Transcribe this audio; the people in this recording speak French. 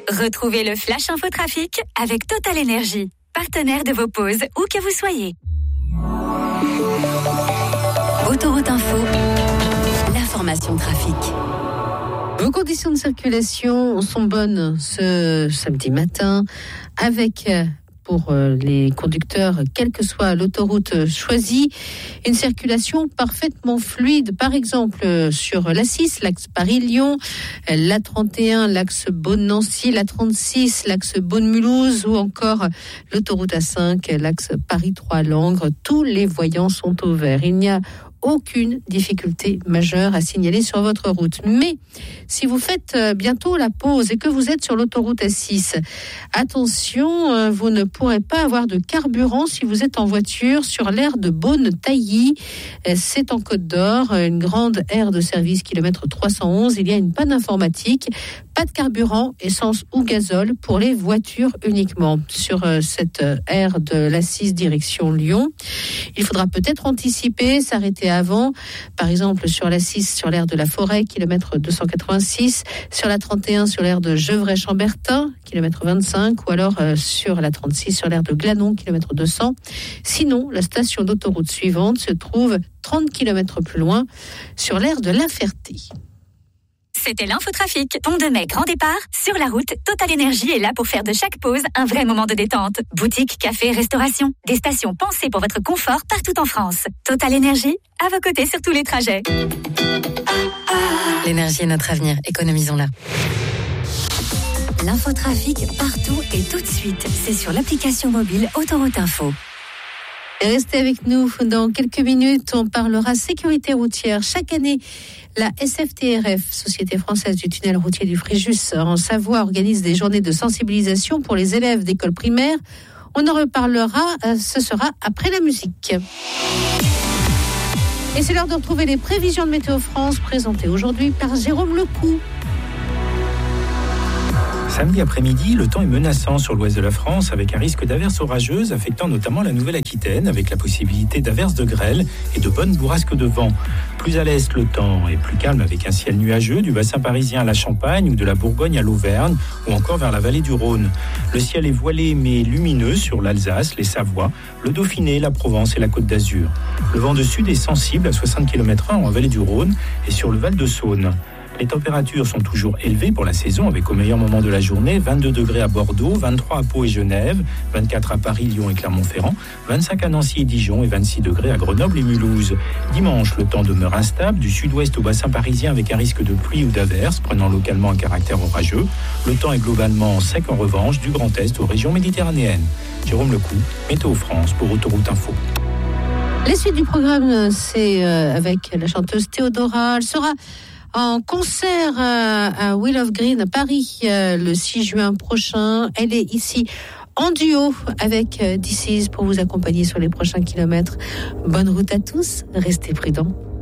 Retrouvez le Flash Info Trafic avec Total Energy, partenaire de vos pauses, où que vous soyez. Autoroute Info, l'information trafic. Vos conditions de circulation sont bonnes ce samedi matin avec... pour les conducteurs, quelle que soit l'autoroute choisie, une circulation parfaitement fluide. Par exemple, sur l'A6, l'axe Paris-Lyon, l'A31, l'axe Beaune-Nancy, l'A36, l'axe Beaune-Mulhouse ou encore l'autoroute A5, l'axe Paris-Trois-Langres. Tous les voyants sont au vert. Il n'y a aucune difficulté majeure à signaler sur votre route. Mais si vous faites bientôt la pause et que vous êtes sur l'autoroute A6, attention, vous ne pourrez pas avoir de carburant si vous êtes en voiture sur l'aire de Beaune-Tailly. C'est en Côte d'Or, une grande aire de service kilomètre 311. Il y a une panne informatique. Pas de carburant, essence ou gazole pour les voitures uniquement. Sur cette aire de l'A6 direction Lyon, il faudra peut-être anticiper, s'arrêter avant. Par exemple, sur l'A6, sur l'aire de la Forêt, kilomètre 286. Sur la 31, sur l'aire de Gevrey-Chambertin, kilomètre 25. Ou alors sur la 36, sur l'aire de Glanon, kilomètre 200. Sinon, la station d'autoroute suivante se trouve 30 km plus loin, sur l'aire de La Ferté. C'était l'infotrafic. Pont de Mai, grand départ. Sur la route, Total Energy est là pour faire de chaque pause un vrai moment de détente. Boutique, café, restauration. Des stations pensées pour votre confort partout en France. Total Energy, à vos côtés sur tous les trajets. L'énergie est notre avenir. Économisons-la. L'infotrafic partout et tout de suite. C'est sur l'application mobile Autoroute Info. Restez avec nous. Dans quelques minutes, on parlera sécurité routière. Chaque année, la SFTRF, Société française du tunnel routier du Fréjus, en Savoie, organise des journées de sensibilisation pour les élèves d'école primaire. On en reparlera, ce sera après la musique. Et c'est l'heure de retrouver les prévisions de Météo France présentées aujourd'hui par Jérôme Lecou. Samedi après-midi, le temps est menaçant sur l'ouest de la France avec un risque d'averses orageuses affectant notamment la Nouvelle-Aquitaine avec la possibilité d'averses de grêle et de bonnes bourrasques de vent. Plus à l'est, le temps est plus calme avec un ciel nuageux du bassin parisien à la Champagne ou de la Bourgogne à l'Auvergne ou encore vers la vallée du Rhône. Le ciel est voilé mais lumineux sur l'Alsace, les Savoies, le Dauphiné, la Provence et la Côte d'Azur. Le vent de sud est sensible à 60 km/h en vallée du Rhône et sur le Val de Saône. Les températures sont toujours élevées pour la saison avec au meilleur moment de la journée 22 degrés à Bordeaux, 23 à Pau et Genève, 24 à Paris, Lyon et Clermont-Ferrand, 25 à Nancy et Dijon et 26 degrés à Grenoble et Mulhouse. Dimanche, le temps demeure instable du sud-ouest au bassin parisien avec un risque de pluie ou d'averses prenant localement un caractère orageux. Le temps est globalement sec en revanche du Grand Est aux régions méditerranéennes. Jérôme Lecou, Météo France pour Autoroute Info. Les suites du programme, c'est avec la chanteuse Théodora. Elle sera en concert à Wheel of Green à Paris le 6 juin prochain. Elle est ici en duo avec This Is pour vous accompagner sur les prochains kilomètres. Bonne route à tous, restez prudents.